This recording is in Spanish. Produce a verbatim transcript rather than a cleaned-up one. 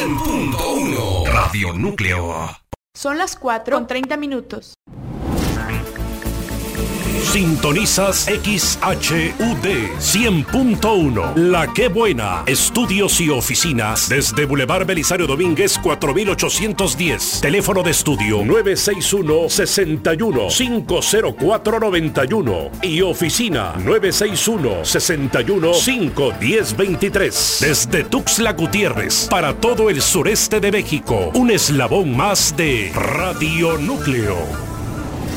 cien punto uno Radio Núcleo. Son las cuatro con treinta minutos. Sintonizas X H U D cien punto uno. La Qué Buena. Estudios y oficinas desde Boulevard Belisario Domínguez cuatro mil ochocientos diez. Teléfono de estudio nueve seis uno, seis uno, cinco cero cuatro, nueve uno y oficina nueve seis uno, seis uno, cinco uno cero, dos tres. Desde Tuxtla Gutiérrez para todo el sureste de México. Un eslabón más de Radio Núcleo.